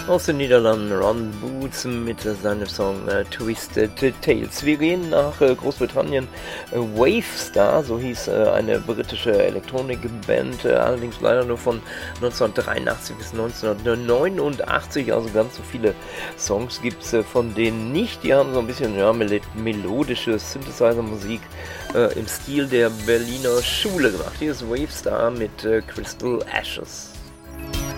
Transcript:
Aus den Niederlanden Ron Boots mit seinem Song Twisted Tales. Wir gehen nach Großbritannien. Wavestar, so hieß eine britische Elektronikband, allerdings leider nur von 1983 bis 1989, also ganz so viele Songs gibt es von denen nicht. Die haben so ein bisschen melodische Synthesizer-Musik im Stil der Berliner Schule gemacht. Hier ist Wavestar mit Crystal Ashes.